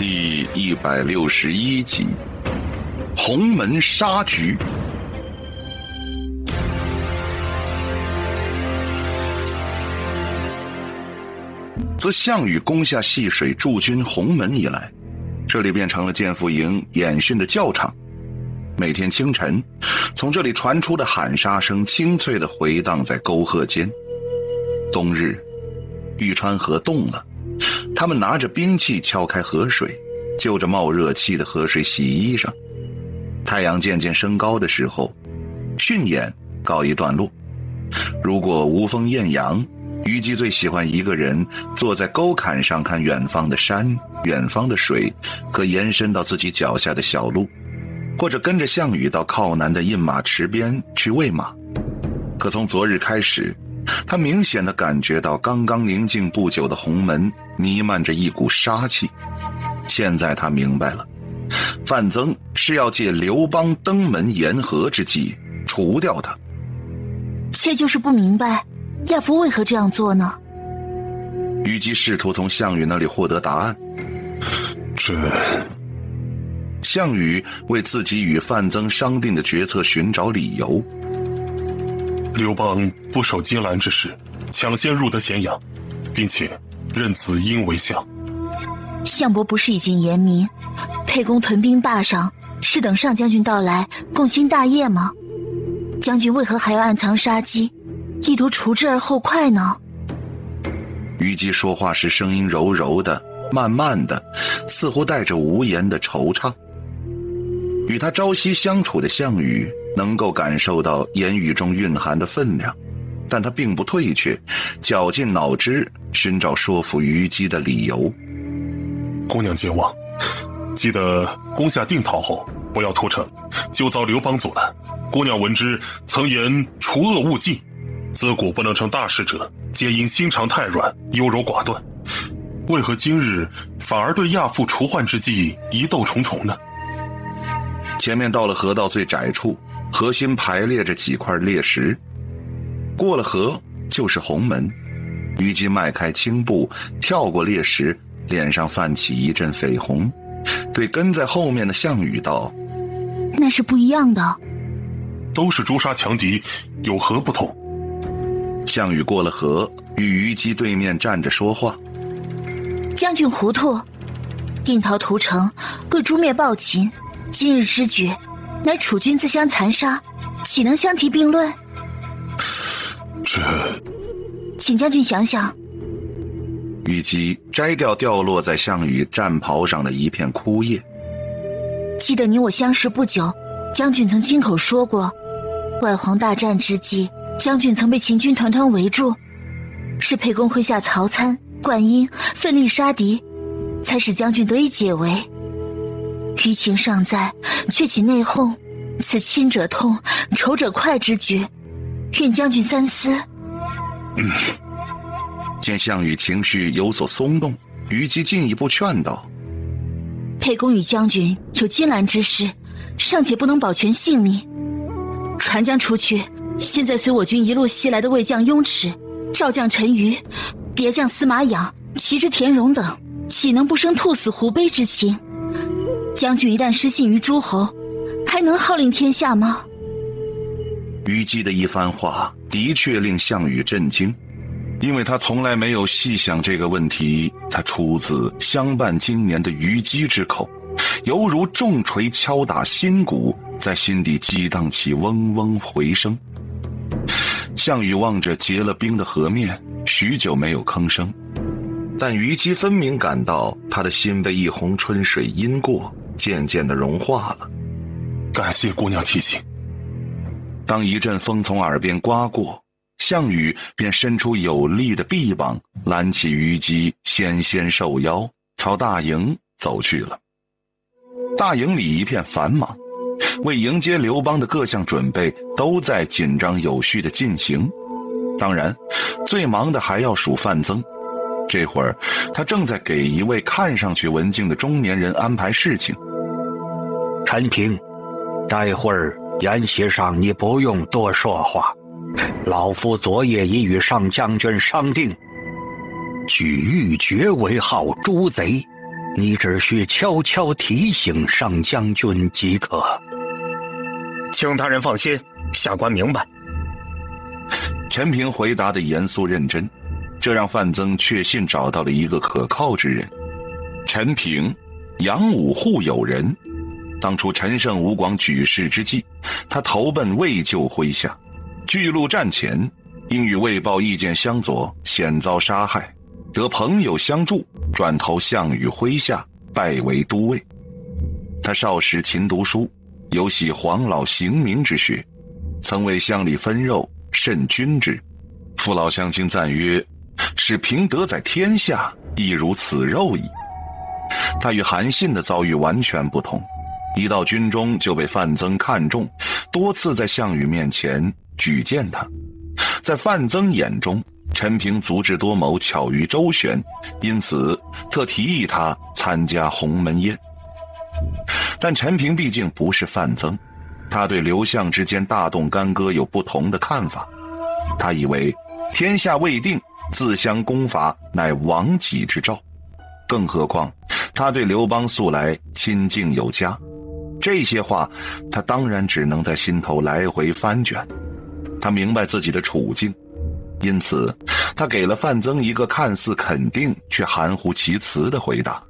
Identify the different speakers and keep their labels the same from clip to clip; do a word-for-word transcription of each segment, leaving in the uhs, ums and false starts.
Speaker 1: 第一百六十一集，鸿门杀局。自项羽攻下细水驻军鸿门以来，这里变成了剑府营演训的教场。每天清晨，从这里传出的喊杀声清脆地回荡在沟壑间。冬日，玉川河冻了，他们拿着兵器敲开河水，就着冒热气的河水洗衣裳。太阳渐渐升高的时候，训演告一段落。如果无风艳阳，虞姬最喜欢一个人坐在沟坎上看远方的山、远方的水和延伸到自己脚下的小路，或者跟着项羽到靠南的印马池边去喂马。可从昨日开始，他明显地感觉到刚刚宁静不久的鸿门弥漫着一股杀气。现在他明白了，范增是要借刘邦登门言和之计除掉他。
Speaker 2: 妾就是不明白亚夫为何这样做呢？
Speaker 1: 虞姬试图从项羽那里获得答案。
Speaker 3: 这
Speaker 1: 项羽为自己与范增商定的决策寻找理由。
Speaker 3: 刘邦不守荆兰之事，抢先入得咸阳，并且任子婴为相。
Speaker 2: 项伯不是已经言明，沛公屯兵霸上，是等上将军到来共兴大业吗？将军为何还要暗藏杀机，意图除之而后快呢？
Speaker 1: 虞姬说话时声音柔柔的，慢慢的，似乎带着无言的惆怅。与他朝夕相处的项羽能够感受到言语中蕴含的分量，但他并不退却，绞尽脑汁寻找说服虞姬的理由。
Speaker 3: 姑娘健忘，记得攻下定陶后不要屠城，就遭刘邦阻拦。姑娘闻之曾言除恶务尽，自古不能成大事者，皆因心肠太软，优柔寡断。为何今日反而对亚父除患之计疑窦重重呢？
Speaker 1: 前面到了河道最窄处，河心排列着几块裂石，过了河就是鸿门。虞姬迈开轻步跳过裂石，脸上泛起一阵绯红，对跟在后面的项羽道：
Speaker 2: 那是不一样的。
Speaker 3: 都是诛杀强敌，有何不同？
Speaker 1: 项羽过了河，与虞姬对面站着说话。
Speaker 2: 将军糊涂，定陶屠城为诛灭暴秦，今日之举乃楚军自相残杀，岂能相提并论？
Speaker 3: 这
Speaker 2: 请将军想想。
Speaker 1: 虞姬摘掉掉落在项羽战袍上的一片枯叶。
Speaker 2: 记得你我相识不久，将军曾亲口说过，外黄大战之际，将军曾被秦军团团围住，是沛公麾下曹参、灌婴奋力杀敌，才使将军得以解围。余情尚在，却起内讧，此亲者痛，仇者快之举，愿将军三思。
Speaker 1: 嗯。见项羽情绪有所松动，虞姬进一步劝道：
Speaker 2: 沛公与将军有荆兰之事，尚且不能保全性命，传将出去，现在随我军一路西来的魏将雍齿、赵将陈余、别将司马养、骑之田荣等，岂能不生兔死狐悲之情？将军一旦失信于诸侯，还能号令天下吗？
Speaker 1: 虞姬的一番话的确令项羽震惊，因为他从来没有细想这个问题，他出自相伴经年的虞姬之口，犹如重锤敲打心骨，在心底激荡起嗡嗡回声。项羽望着结了冰的河面，许久没有吭声，但虞姬分明感到他的心被一泓春水阴过，渐渐地融化了。
Speaker 3: 感谢姑娘提醒。
Speaker 1: 当一阵风从耳边刮过，项羽便伸出有力的臂膀，揽起虞姬，纤纤瘦腰，朝大营走去了。大营里一片繁忙，为迎接刘邦的各项准备都在紧张有序地进行。当然，最忙的还要数范增。这会儿，他正在给一位看上去文静的中年人安排事情。
Speaker 4: 陈平，待会儿宴席上你不用多说话，老夫昨夜已与上将军商定，举玉珏为号诛贼， 你只需悄悄提醒上将军即可。
Speaker 5: 请大人放心，下官明白。
Speaker 1: 陈平回答的严肃认真，这让范增确信找到了一个可靠之人。陈平，杨武户友人。当初陈胜吴广举事之际，他投奔魏救麾下，巨鹿战前因与魏豹意见相左，险遭杀害，得朋友相助，转投项羽麾下，拜为都尉。他少时勤读书，尤喜黄老刑名之学，曾为乡里分肉，甚均之。父老乡亲赞曰：使平德在天下，亦如此肉矣。他与韩信的遭遇完全不同，一到军中就被范增看中，多次在项羽面前举荐他。在范增眼中，陈平足智多谋，巧于周旋，因此特提议他参加鸿门宴。但陈平毕竟不是范增，他对刘项之间大动干戈有不同的看法。他以为天下未定，自相攻伐乃亡己之兆，更何况他对刘邦素来亲近有加，这些话他当然只能在心头来回翻卷。他明白自己的处境，因此他给了范增一个看似肯定却含糊其辞的回答。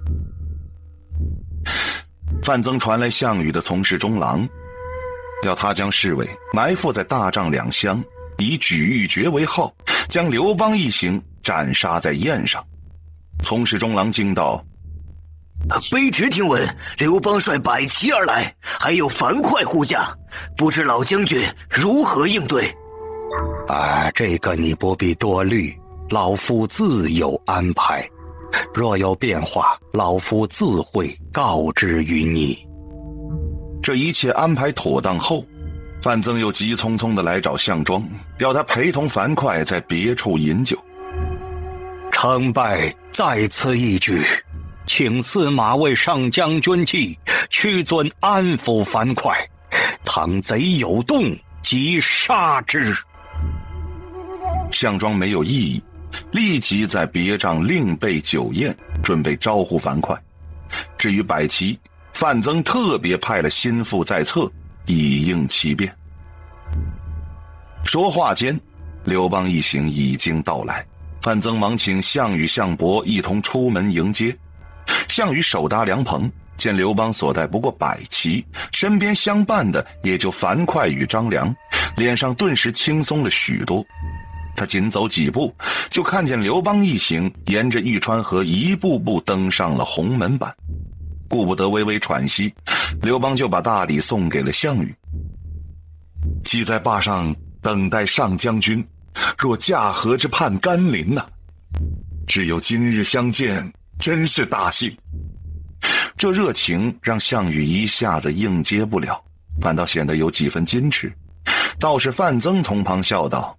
Speaker 1: 范增传来项羽的从事中郎，要他将侍卫埋伏在大帐两厢，以举玉珏为号，将刘邦一行斩杀在宴上。从事中郎惊道：
Speaker 6: 卑职听闻刘邦率百骑而来，还有樊哙护驾，不知老将军如何应对？
Speaker 4: 啊，这个你不必多虑，老夫自有安排。若有变化，老夫自会告知于你。
Speaker 1: 这一切安排妥当后，范增又急匆匆地来找项庄，要他陪同樊哙在别处饮酒。
Speaker 4: 成败在此一举，请司马为上将军计，屈尊安抚樊哙，倘贼有动，即杀之。
Speaker 1: 项庄没有异议，立即在别帐另备酒宴，准备招呼樊哙。至于百骑，范增特别派了心腹在侧，以应其变。说话间，刘邦一行已经到来，范增忙请项羽、项伯一同出门迎接。项羽手搭凉棚，见刘邦所带不过百骑，身边相伴的也就樊哙与张良，脸上顿时轻松了许多。他仅走几步，就看见刘邦一行沿着玉川河一步步登上了鸿门板。顾不得微微喘息，刘邦就把大礼送给了项羽。既在坝上等待上将军，若驾河之畔甘霖啊，只有今日相见，真是大幸。这热情让项羽一下子应接不了，反倒显得有几分矜持。倒是范增从旁笑道：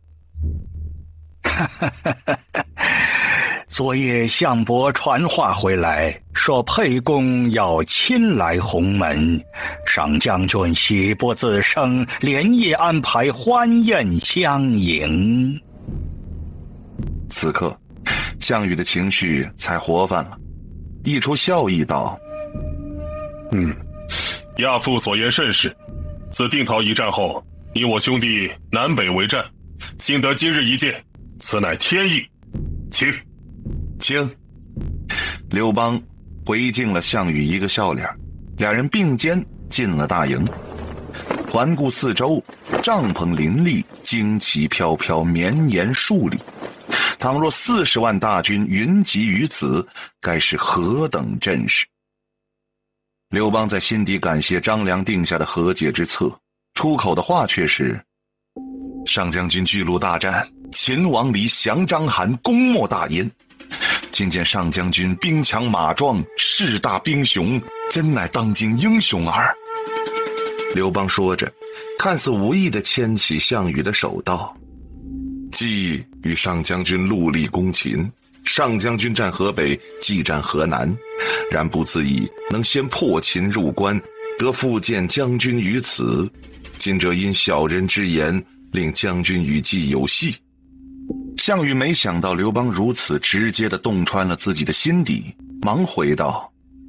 Speaker 4: 昨夜项伯传话回来，说沛公要亲来鸿门，上将军喜不自胜，连夜安排欢宴相迎。
Speaker 1: 此刻项羽的情绪才活泛了，溢出笑意道：
Speaker 3: 嗯，亚父所言甚是。自定陶一战后，你我兄弟南北为战，幸得今日一见，此乃天意。请
Speaker 1: 请。刘邦回敬了项羽一个笑脸，两人并肩进了大营。环顾四周，帐篷林立，旌旗飘飘，绵延数里。倘若四十万大军云集于此，该是何等阵势！刘邦在心底感谢张良定下的和解之策，出口的话却是：上将军巨鹿大战，秦王离降章邯，攻没大燕。今见上将军兵强马壮，势大兵雄，真乃当今英雄耳。刘邦说着，看似无意地牵起项羽的手道：既与上将军戮力攻秦，上将军战河北，既战河南，然不自以能先破秦入关，得复见将军于此。今者因小人之言，令将军与计有隙。项羽没想到刘邦如此直接地洞穿了自己的心底，忙回道：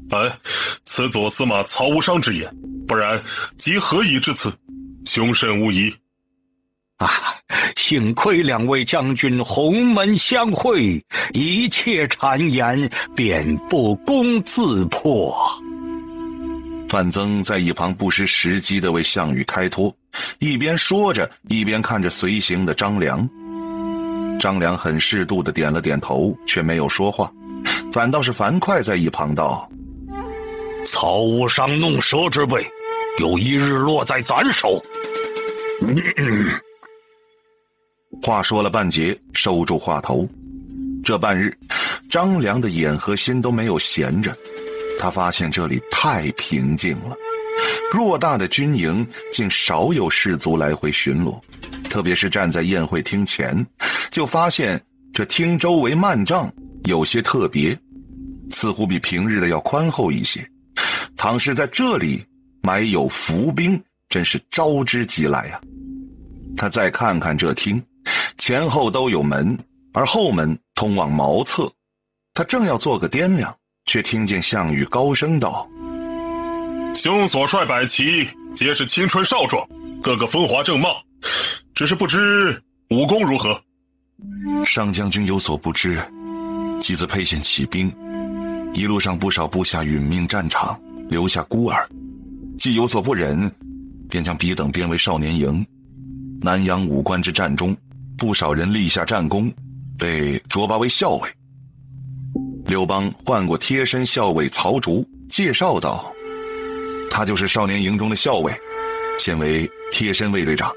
Speaker 3: 哎，此左司马曹无伤之言，不然即何以至此？凶甚无疑。
Speaker 4: 啊，幸亏两位将军鸿门相会，一切谗言便不攻自破。
Speaker 1: 范增在一旁不失时机地为项羽开脱，一边说着，一边看着随行的张良。张良很适度地点了点头，却没有说话，反倒是樊哙在一旁道：
Speaker 4: 曹无伤弄蛇之辈，有一日落在咱手。嗯
Speaker 1: 话说了半截，收住话头。这半日，张良的眼和心都没有闲着，他发现这里太平静了，偌大的军营竟少有士卒来回巡逻，特别是站在宴会厅前，就发现这厅周围幔帐有些特别，似乎比平日的要宽厚一些。倘是在这里埋有伏兵，真是招之即来啊！他再看看这厅，前后都有门，而后门通往茅厕。他正要做个掂量，却听见项羽高声道：
Speaker 3: 兄所率百骑，皆是青春少壮，个个风华正茂，只是不知武功如何。
Speaker 1: 上将军有所不知，即自沛县起兵，一路上不少部下殒命战场，留下孤儿，既有所不忍，便将彼等编为少年营。南阳五关之战中，不少人立下战功，被擢拔为校尉。刘邦换过贴身校尉曹竹，介绍道：他就是少年营中的校尉，现为贴身卫队长。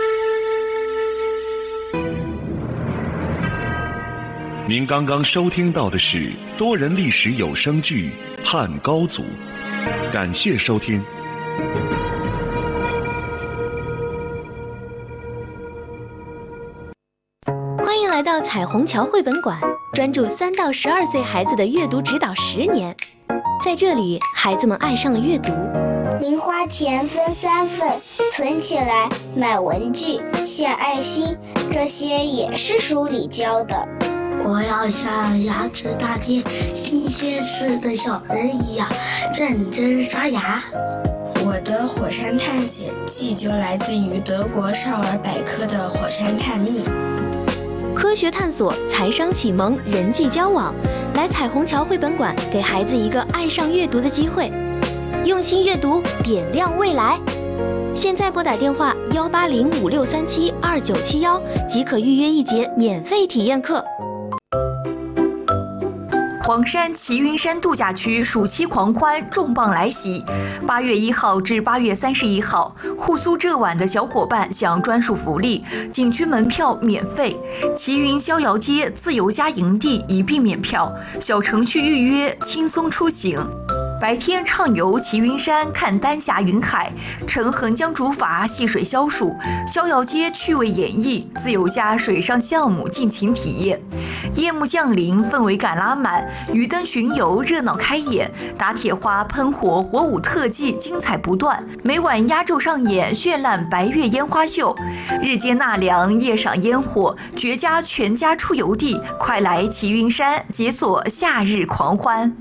Speaker 1: 您刚刚收听到的是多人历史有声剧《汉高祖》，感谢收听。
Speaker 7: 欢迎来到彩虹桥绘本馆，专注三到十二岁孩子的阅读指导十年。在这里，孩子们爱上了阅读。
Speaker 8: 零花钱分三份，存起来买文具、献爱心，这些也是书里教的。
Speaker 9: 我要像牙齿大贴、新鲜吃的小人一样认真刷牙。
Speaker 10: 我的火山探险记就来自于德国少儿百科的火山探秘。
Speaker 7: 科学探索、财商启蒙、人际交往，来彩虹桥绘本馆，给孩子一个爱上阅读的机会。用心阅读，点亮未来。现在拨打电话幺八零五六三七二九七幺即可预约一节免费体验课。
Speaker 11: 黄山齐云山度假区暑期狂欢重磅来袭，八月一号至八月三十一号，沪苏浙皖的小伙伴享专属福利，景区门票免费，齐云逍遥街自由家营地一并免票，小程序预约，轻松出行。白天畅游齐云山，看丹霞云海，乘横江竹筏戏水消暑，逍遥街趣味演绎，自由家水上项目尽情体验。夜幕降临，氛围感拉满，鱼灯巡游热闹开演，打铁花、喷火、火舞特技精彩不断，每晚压轴上演绚烂白月烟花秀。日间纳凉，夜赏烟火，绝佳全家出游地，快来齐云山解锁夏日狂欢。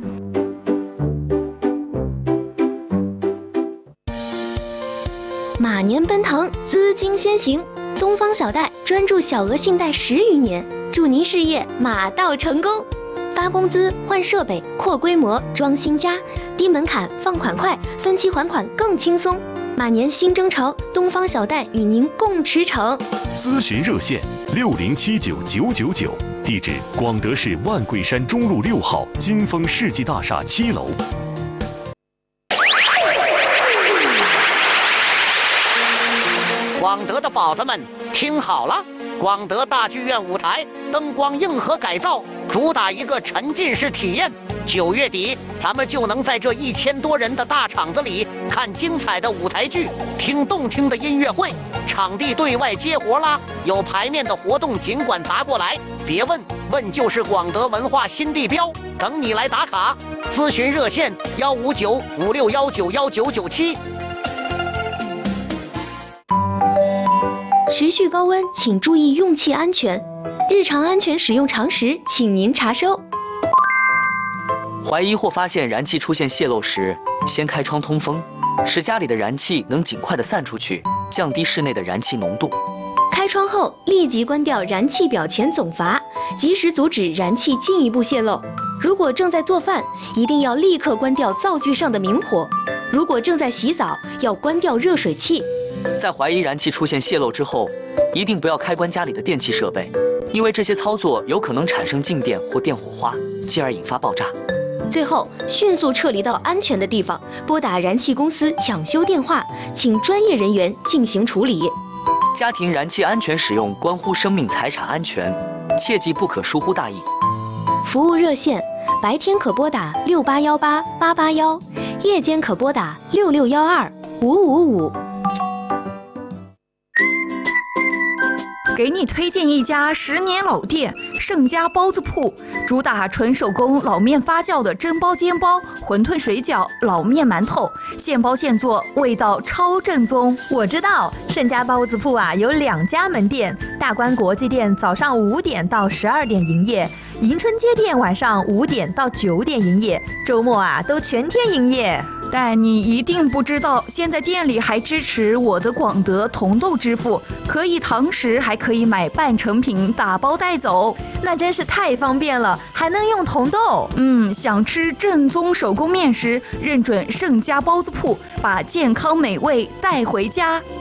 Speaker 7: 马年奔腾，资金先行，东方小贷专注小额信贷十余年，祝您事业马到成功。发工资、换设备、扩规模、装新家，低门槛、放款快，分期还款更轻松。马年新征程，东方小贷与您共驰骋。
Speaker 12: 咨询热线六零七九九九九，地址广德市万桂山中路六号金丰世纪大厦七楼。
Speaker 13: 广德的宝子们，听好了！广德大剧院舞台灯光硬核改造，主打一个沉浸式体验。九月底，咱们就能在这一千多人的大场子里看精彩的舞台剧，听动听的音乐会。场地对外接活啦，有排面的活动尽管砸过来，别问，问就是广德文化新地标，等你来打卡。咨询热线幺五九五六幺九幺九九七。
Speaker 7: 持续高温，请注意用气安全。日常安全使用常识，请您查收。
Speaker 14: 怀疑或发现燃气出现泄漏时，先开窗通风，使家里的燃气能尽快地散出去，降低室内的燃气浓度。
Speaker 7: 开窗后立即关掉燃气表前总阀，及时阻止燃气进一步泄漏。如果正在做饭，一定要立刻关掉灶具上的明火；如果正在洗澡，要关掉热水器。
Speaker 14: 在怀疑燃气出现泄漏之后，一定不要开关家里的电气设备，因为这些操作有可能产生静电或电火花，进而引发爆炸。
Speaker 7: 最后，迅速撤离到安全的地方，拨打燃气公司抢修电话，请专业人员进行处理。
Speaker 14: 家庭燃气安全使用关乎生命财产安全，切记不可疏忽大意。
Speaker 7: 服务热线：白天可拨打六八幺八八八幺，夜间可拨打六六幺二五五五。
Speaker 11: 给你推荐一家十年老店盛家包子铺，主打纯手工老面发酵的蒸包、煎包、馄饨、水饺、老面、馒头，现包现做，味道超正宗。
Speaker 15: 我知道盛家包子铺啊有两家门店，大观国际店早上五点到十二点营业，迎春街店晚上五点到九点营业，周末啊都全天营业。
Speaker 11: 但你一定不知道，现在店里还支持我的广德同豆支付，可以堂食，还可以买半成品打包带走，
Speaker 15: 那真是太方便了，还能用同豆。
Speaker 11: 嗯，想吃正宗手工面食，认准盛家包子铺，把健康美味带回家。